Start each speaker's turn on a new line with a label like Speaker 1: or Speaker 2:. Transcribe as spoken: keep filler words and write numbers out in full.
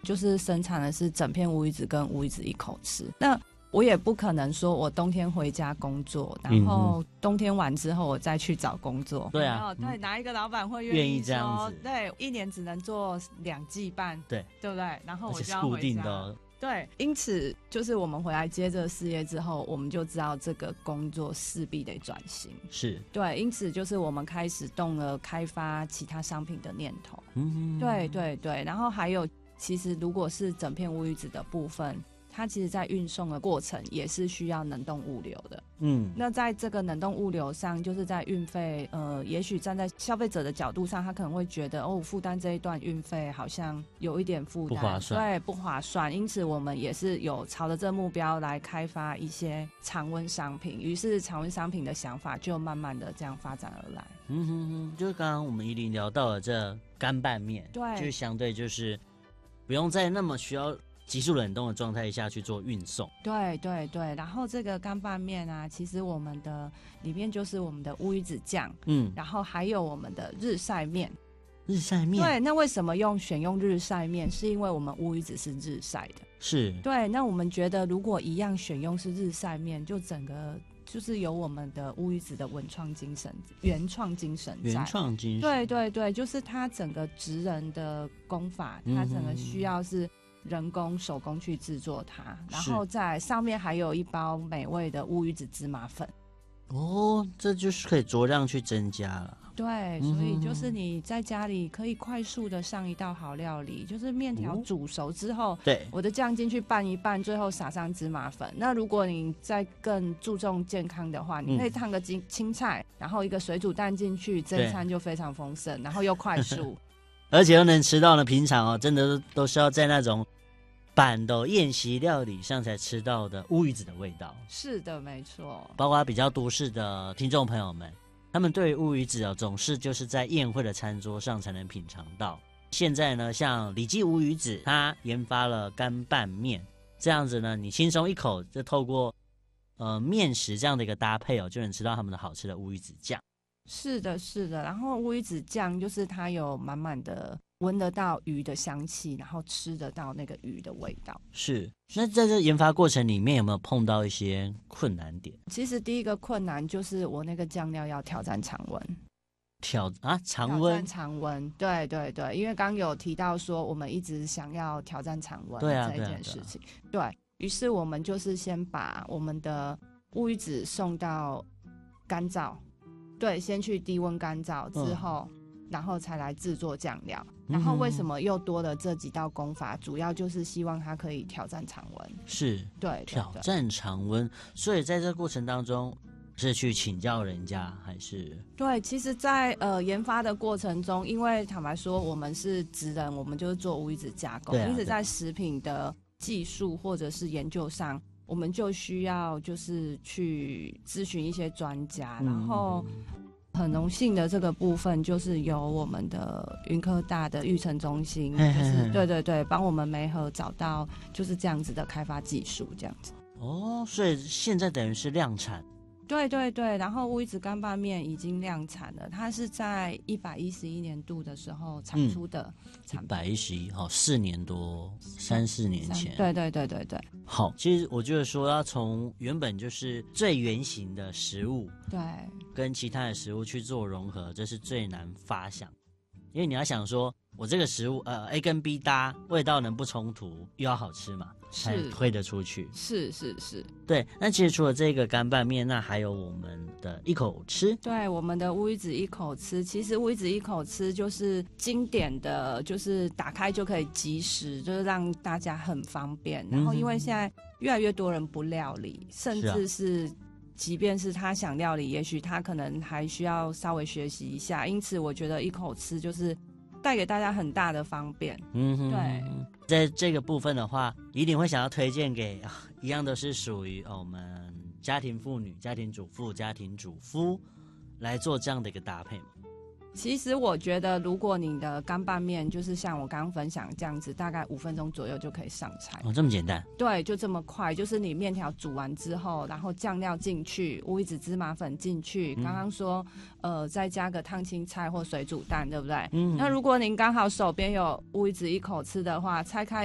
Speaker 1: 就是生产的是整片乌鱼子跟乌鱼子一口吃。那我也不可能说我冬天回家工作，然后冬天完之后我再去找工作。
Speaker 2: 嗯、对啊，
Speaker 1: 对，哪一个老板会
Speaker 2: 愿
Speaker 1: 意
Speaker 2: 意这样子？
Speaker 1: 对，一年只能做两季半，
Speaker 2: 对，
Speaker 1: 对不对？然后我就要
Speaker 2: 而且是固
Speaker 1: 回家。
Speaker 2: 定的哦。
Speaker 1: 对，因此就是我们回来接这个事业之后，我们就知道这个工作势必得转型。
Speaker 2: 是，
Speaker 1: 对，因此就是我们开始动了开发其他商品的念头。
Speaker 2: 嗯，
Speaker 1: 对对对，然后还有，其实如果是整片乌鱼子的部分，它其实在运送的过程也是需要冷冻物流的。
Speaker 2: 嗯，
Speaker 1: 那在这个冷冻物流上，就是在运费，呃，也许站在消费者的角度上，他可能会觉得，哦，负担这一段运费好像有一点负担，
Speaker 2: 不划算，
Speaker 1: 对，不划算。因此，我们也是有朝着这目标来开发一些常温商品，于是常温商品的想法就慢慢的这样发展而来。
Speaker 2: 嗯哼哼，就是刚刚我们依琳聊到了这干拌面，
Speaker 1: 对，
Speaker 2: 就相对就是不用在那么需要急速冷冻的状态下去做运送。
Speaker 1: 对对对，然后这个干拌面啊，其实我们的里面就是我们的乌鱼子酱，嗯，然后还有我们的日晒面。
Speaker 2: 日晒面，
Speaker 1: 对，那为什么用选用日晒面？是因为我们乌鱼子是日晒的。
Speaker 2: 是，
Speaker 1: 对，那我们觉得如果一样选用是日晒面，就整个就是有我们的乌鱼子的文创精神、原创精神在。
Speaker 2: 原创精神，
Speaker 1: 对对对，就是它整个职人的工法，它整个需要是人工手工去制作它，然后在上面还有一包美味的乌鱼子芝麻粉。
Speaker 2: 哦，这就是可以酌量去增加了。
Speaker 1: 对，所以就是你在家里可以快速的上一道好料理，就是面条煮熟之后，哦、
Speaker 2: 对，
Speaker 1: 我的酱进去拌一拌，最后撒上芝麻粉。那如果你再更注重健康的话，你可以烫个青青菜，然后一个水煮蛋进去，这一餐就非常丰盛，然后又快速，
Speaker 2: 而且又能吃到呢。平常哦，真的都是要在那种板的宴席料理上才吃到的乌鱼子的味道。
Speaker 1: 是的，没错。
Speaker 2: 包括比较都市的听众朋友们，他们对于乌鱼子哦，总是就是在宴会的餐桌上才能品尝到。现在呢，像李记乌鱼子，它研发了干拌面，这样子呢，你轻松一口就透过呃面食这样的一个搭配哦，就能吃到他们的好吃的乌鱼子酱。
Speaker 1: 是的，是的。然后乌鱼子酱就是它有满满的闻得到鱼的香气，然后吃得到那个鱼的味道。
Speaker 2: 是。那在这研发过程里面有没有碰到一些困难点？
Speaker 1: 其实第一个困难就是我那个酱料要挑战常温。
Speaker 2: 挑啊常温，
Speaker 1: 挑战常温，对对对，因为刚有提到说我们一直想要挑战常温
Speaker 2: 这
Speaker 1: 一件事情，对,、啊对, 啊、对于是我们就是先把我们的乌鱼子送到干燥，对，先去低温干燥之后、嗯、然后才来制作酱料。然后为什么又多了这几道工法、嗯、主要就是希望它可以挑战常温。
Speaker 2: 是，
Speaker 1: 对, 对, 对，
Speaker 2: 挑战常温。所以在这个过程当中是去请教人家还是？
Speaker 1: 对，其实在呃研发的过程中，因为坦白说我们是职人，我们就是做乌鱼子加工、啊、因此在食品的技术或者是研究上，我们就需要就是去咨询一些专家、嗯、然后很荣幸的这个部分就是由我们的云科大的育成中心，就是对对对帮我们媒合找到就是这样子的开发技术这样子。
Speaker 2: 哦，所以现在等于是量产。
Speaker 1: 对对对，然后乌鱼子干拌面已经量产了，它是在一百一十一年度的时候产出的产品。
Speaker 2: 一百一十一，好，四年多，三四年前。
Speaker 1: 对对对对对。
Speaker 2: 好，其实我觉得说要从原本就是最原型的食物，
Speaker 1: 对，
Speaker 2: 跟其他的食物去做融合，这是最难发想，因为你要想说，我这个食物呃 A 跟 B 搭，味道能不冲突，又要好吃嘛，才推得出去。
Speaker 1: 是是是，
Speaker 2: 对。那其实除了这个干拌面，那还有我们的一口吃。
Speaker 1: 对，我们的乌鱼子一口吃，其实乌鱼子一口吃就是经典的，就是打开就可以即食，就是让大家很方便。然后因为现在越来越多人不料理，甚至是即便是他想料理，也许他可能还需要稍微学习一下，因此我觉得一口吃就是带给大家很大的方便。
Speaker 2: 嗯哼，
Speaker 1: 对。
Speaker 2: 在这个部分的话，一定会想要推荐给、啊、一样都是属于、哦、我们家庭妇女、家庭主妇、家庭主夫来做这样的一个搭配嘛。
Speaker 1: 其实我觉得如果你的干拌面就是像我刚刚分享这样子，大概五分钟左右就可以上菜。
Speaker 2: 哦，这么简单？对，
Speaker 1: 就这么快，就是你面条煮完之后，然后酱料进去，乌鱼子芝麻粉进去，刚刚说呃再加个烫青菜或水煮蛋，对不对？嗯。那如果您刚好手边有乌鱼子一口吃的话，拆开